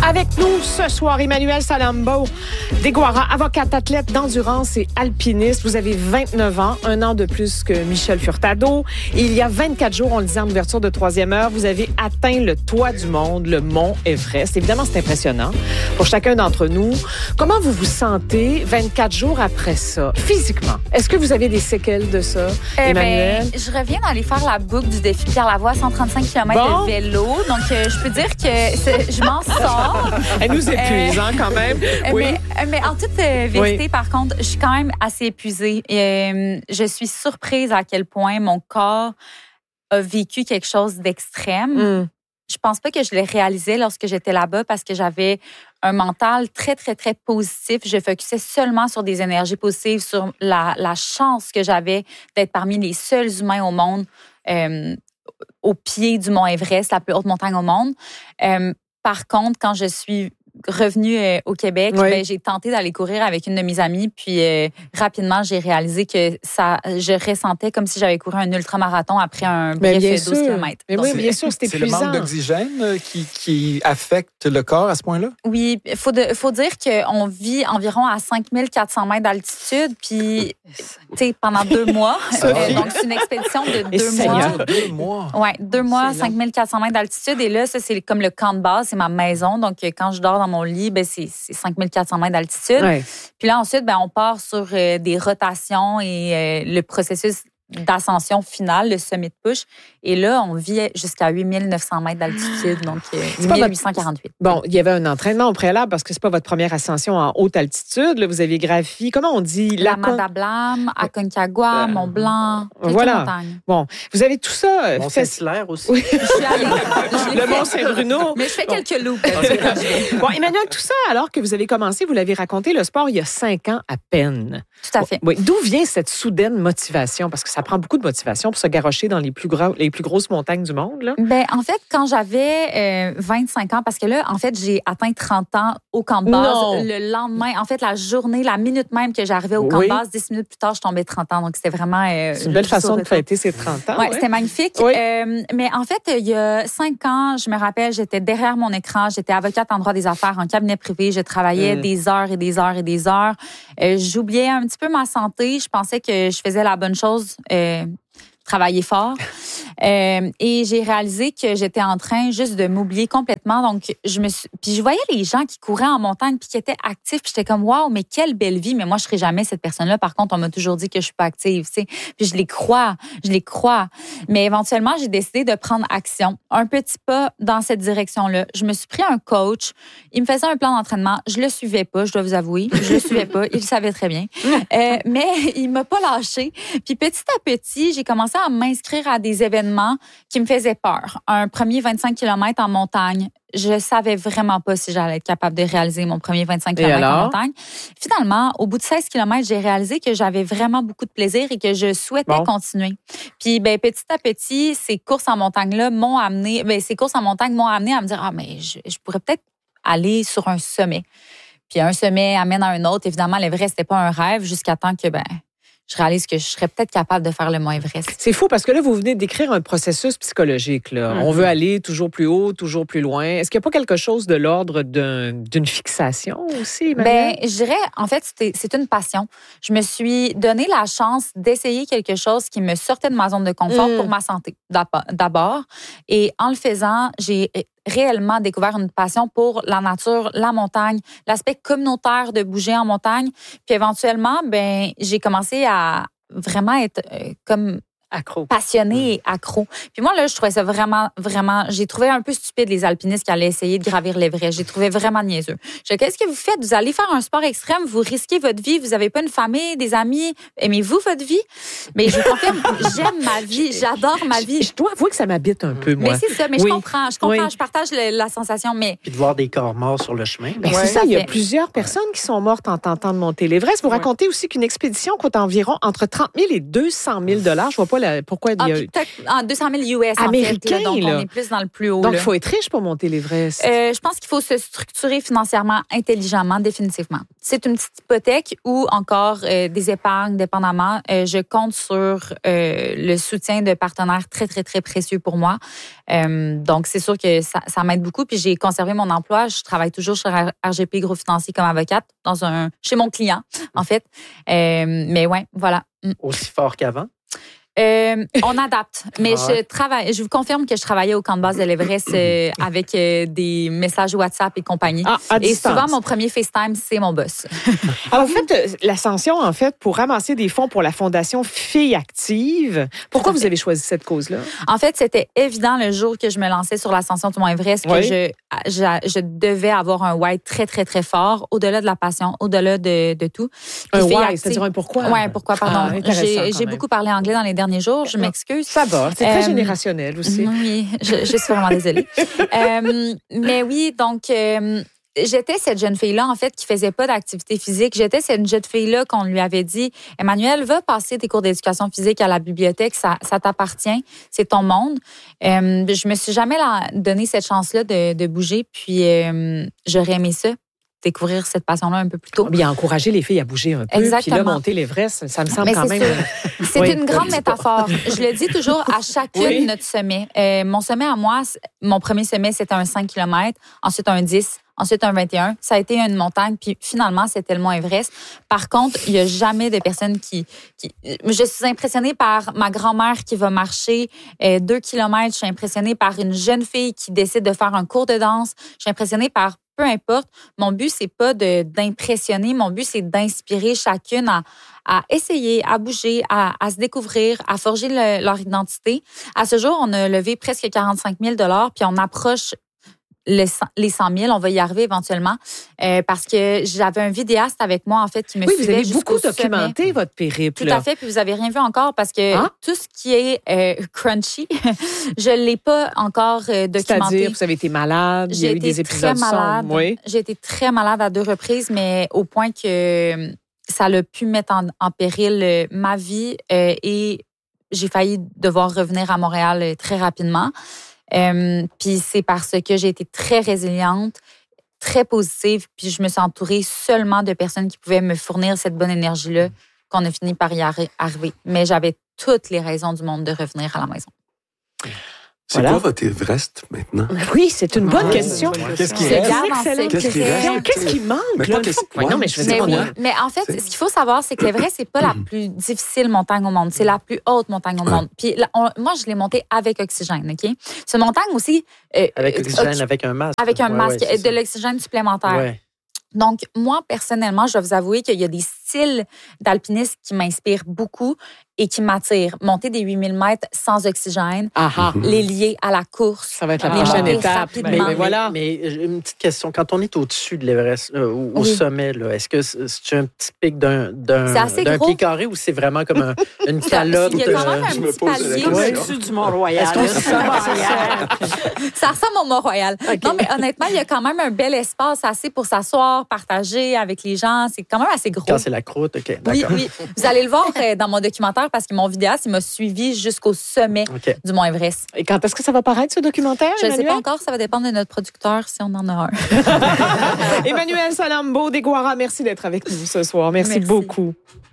Avec nous ce soir, Emmanuelle Salambo, Deguara, avocate, athlète d'endurance et alpiniste. Vous avez 29 ans, un an de plus que Michel Furtado. Et il y a 24 jours, on le disait en ouverture de troisième heure, vous avez atteint le toit du monde, le mont Everest. Évidemment, c'est impressionnant pour chacun d'entre nous. Comment vous vous sentez 24 jours après ça, physiquement? Est-ce que vous avez des séquelles de ça, Emmanuelle? Je reviens d'aller faire la boucle du défi Pierre Lavoie, 135 km de vélo. Donc, je peux dire que je m'en sors. Elle nous épuise, quand même. Oui. Mais en toute vérité, par contre, je suis quand même assez épuisée. Je suis surprise à quel point mon corps a vécu quelque chose d'extrême. Je pense pas que je le réalisais lorsque j'étais là-bas parce que j'avais un mental très, très, très positif. Je focusais seulement sur des énergies positives, sur la chance que j'avais d'être parmi les seuls humains au monde au pied du mont Everest, la plus haute montagne au monde. Par contre, quand je suis revenue au Québec, j'ai tenté d'aller courir avec une de mes amies, puis rapidement, j'ai réalisé que je ressentais comme si j'avais couru un ultramarathon après un bref 12 km. Mais oui, bien sûr, c'est épuisant. C'est le manque d'oxygène qui affecte le corps à ce point-là? Oui, il faut dire qu'on vit environ à 5400 mètres d'altitude, puis pendant 2 mois. Donc, c'est une expédition de 2 mois. 2 mois? Oui, 2 mois, 5400 mètres d'altitude. Et là, ça, c'est comme le camp de base, c'est ma maison. Donc, quand je dors dans mon lit, c'est 5400 mètres d'altitude. Ouais. Puis là, ensuite, on part sur des rotations et le processus d'ascension finale, le summit push. Et là, on vit jusqu'à 8900 mètres d'altitude, donc 1848. Bon, il y avait un entraînement au préalable parce que c'est pas votre première ascension en haute altitude. Là, vous avez gravi, comment on dit? La Madablam, Aconcagua, Mont-Blanc, voilà. Bon, vous avez tout ça. Mont-Saint-Hilaire aussi. Oui. Je suis allée. Le Mont-Saint-Bruno. Mais je fais quelques loops. Bon, Emmanuelle, tout ça, alors que vous avez commencé, vous l'avez raconté, le sport il y a 5 ans à peine. Tout à fait. Oui. D'où vient cette soudaine motivation? Parce que ça prend beaucoup de motivation pour se garrocher dans les plus grosses montagnes du monde, là. En fait, quand j'avais 25 ans, parce que là, en fait, j'ai atteint 30 ans au camp de base. Non. Le lendemain, en fait, la journée, la minute même que j'arrivais au camp de base, 10 minutes plus tard, je tombais 30 ans. Donc, c'était vraiment... c'est une belle façon de fêter ces 30 ans. Oui, c'était magnifique. Oui. Mais en fait, il y a 5 ans, je me rappelle, j'étais derrière mon écran, j'étais avocate en droit des affaires, en cabinet privé, je travaillais des heures et des heures et des heures. J'oubliais un petit peu ma santé. Je pensais que je faisais la bonne chose, travailler fort. Et j'ai réalisé que j'étais en train juste de m'oublier complètement. Donc, puis je voyais les gens qui couraient en montagne puis qui étaient actifs. Puis j'étais comme, waouh, mais quelle belle vie. Mais moi, je serai jamais cette personne-là. Par contre, on m'a toujours dit que je suis pas active, tu sais. Puis je les crois. Mais éventuellement, j'ai décidé de prendre action. Un petit pas dans cette direction-là. Je me suis pris un coach. Il me faisait un plan d'entraînement. Je le suivais pas, je dois vous avouer. Je le suivais pas. Il le savait très bien. Mais il m'a pas lâché. Puis petit à petit, j'ai commencé à m'inscrire à des événements qui me faisaient peur. Un premier 25 km en montagne. Je savais vraiment pas si j'allais être capable de réaliser mon premier 25 km en montagne. Finalement, au bout de 16 km, j'ai réalisé que j'avais vraiment beaucoup de plaisir et que je souhaitais continuer. Puis, petit à petit, ces courses en montagne-là m'ont amené, ces courses en montagne m'ont amené à me dire, mais je pourrais peut-être aller sur un sommet. Puis, un sommet amène à un autre. Évidemment, l'Everest, c'était pas un rêve jusqu'à temps que, je réalise que je serais peut-être capable de faire le Mont Everest. C'est fou parce que là, vous venez décrire un processus psychologique. Là. On veut aller toujours plus haut, toujours plus loin. Est-ce qu'il n'y a pas quelque chose de l'ordre d'une fixation aussi, Emmanuelle? Je dirais, en fait, c'est une passion. Je me suis donné la chance d'essayer quelque chose qui me sortait de ma zone de confort pour ma santé, d'abord. Et en le faisant, j'ai réellement découvert une passion pour la nature, la montagne, l'aspect communautaire de bouger en montagne. Puis éventuellement, j'ai commencé à vraiment être comme accro. Passionnée et accro. Puis moi, là, je trouvais ça vraiment, vraiment... J'ai trouvé un peu stupide les alpinistes qui allaient essayer de gravir l'Everest. J'ai trouvé vraiment niaiseux. Qu'est-ce que vous faites? Vous allez faire un sport extrême, vous risquez votre vie, vous n'avez pas une famille, des amis. Aimez-vous votre vie? Mais je confirme, j'aime ma vie, j'adore ma vie. Je dois avouer que ça m'habite un peu, moi. Mais c'est ça, mais je comprends, je partage la sensation, mais... Puis de voir des corps morts sur le chemin. C'est ça, il y a plusieurs personnes qui sont mortes en tentant de monter l'Everest. Vous racontez aussi qu'une expédition coûte environ entre 30 000 et 200 000 $. Je vois pas pourquoi il y a... peut-être en 200 000 US, américain, en fait. Donc, là. on est plus dans le plus haut. Donc, là. il faut être riche pour monter l'Everest. Je pense qu'il faut se structurer financièrement intelligemment, définitivement. C'est une petite hypothèque ou encore des épargnes, dépendamment. Je compte sur le soutien de partenaires très, très, très précieux pour moi. Donc, c'est sûr que ça m'aide beaucoup. Puis, j'ai conservé mon emploi. Je travaille toujours chez RGP Gros Financier comme avocate chez mon client, en fait. Mais ouais, voilà. Aussi fort qu'avant? On adapte. Mais je vous confirme que je travaillais au camp de base de l'Everest avec des messages WhatsApp et compagnie. Et souvent, mon premier FaceTime, c'est mon boss. Alors, vous faites l'ascension, en fait, pour ramasser des fonds pour la Fondation Filles Actives. Pourquoi vous avez choisi cette cause-là? En fait, c'était évident le jour que je me lançais sur l'ascension du Mont Everest que je devais avoir un why très, très, très fort, au-delà de la passion, au-delà de tout. Un why, c'est-à-dire un pourquoi? Oui, pourquoi, pardon. J'ai beaucoup parlé anglais dans les derniers jours, je m'excuse. Ça va, c'est très générationnel aussi. Oui, je suis vraiment désolée. Mais oui, donc... j'étais cette jeune fille-là, en fait, qui faisait pas d'activité physique. J'étais cette jeune fille-là qu'on lui avait dit, Emmanuel, va passer tes cours d'éducation physique à la bibliothèque, ça t'appartient, c'est ton monde. Je me suis jamais donné cette chance-là de bouger, puis j'aurais aimé ça, découvrir cette passion-là un peu plus tôt. Bien, encourager les filles à bouger un peu. Exactement. Puis là, monter l'Everest, ça me semble quand même... C'est une grande métaphore. Je le dis toujours à chacune de notre sommet. Mon sommet à moi, mon premier sommet, c'était un 5 km, ensuite un 10, ensuite un 21. Ça a été une montagne, puis finalement, c'était le Mont Everest. Par contre, il n'y a jamais de personnes qui... Je suis impressionnée par ma grand-mère qui va marcher 2 km. Je suis impressionnée par une jeune fille qui décide de faire un cours de danse. Je suis impressionnée par... Peu importe. Mon but, c'est pas d'impressionner. Mon but, c'est d'inspirer chacune à essayer, à bouger, à se découvrir, à forger leur identité. À ce jour, on a levé presque 45 000 $, puis on approche les 100 000. On va y arriver éventuellement parce que j'avais un vidéaste avec moi, en fait, qui me suivait. Oui, vous avez beaucoup documenté votre périple. Tout à fait, puis vous avez rien vu encore parce que tout ce qui est crunchy, je l'ai pas encore documenté. C'est-à-dire, vous avez été malade, il y a eu des épisodes sombres. Oui. J'ai été très malade à 2 reprises, mais au point que ça a pu mettre en péril ma vie et j'ai failli devoir revenir à Montréal très rapidement. Puis c'est parce que j'ai été très résiliente, très positive, puis je me suis entourée seulement de personnes qui pouvaient me fournir cette bonne énergie-là qu'on a fini par y arriver. Mais j'avais toutes les raisons du monde de revenir à la maison. C'est quoi votre Everest maintenant? Oui, c'est une bonne question. Qu'est-ce qui reste? Qu'est-ce qui manque? Non, mais je veux dire, mais en fait, ce qu'il faut savoir, c'est que l'Everest, c'est pas la plus difficile montagne au monde. C'est la plus haute montagne au monde. Puis moi, je l'ai montée avec oxygène, OK? C'est une montagne aussi... avec oxygène, avec un masque. Avec un masque, de l'oxygène supplémentaire. Ouais. Donc, moi, personnellement, je dois vous avouer qu'il y a des styles d'alpinisme qui m'inspirent beaucoup et qui m'attirent. Monter des 8000 mètres sans oxygène, les lier à la course. Ça va être la prochaine étape. Mais voilà. Mais une petite question. Quand on est au-dessus de l'Everest, au sommet, là, est-ce que c'est un petit pic d'un pied carré ou c'est vraiment comme une calotte? Il y a quand même un petit palier au-dessus du Mont-Royal. Ça ressemble au Mont-Royal. Okay. Non, mais honnêtement, il y a quand même un bel espace assez pour s'asseoir, partager avec les gens. C'est quand même assez gros. Quand c'est la croûte, OK, d'accord. Oui. Vous allez le voir dans mon documentaire parce que mon vidéaste, il m'a suivi jusqu'au sommet du Mont Everest. Et quand est-ce que ça va paraître, ce documentaire, Je ne sais pas encore. Ça va dépendre de notre producteur si on en a un. Emmanuelle Salambo, Deguara, merci d'être avec nous ce soir. Merci beaucoup.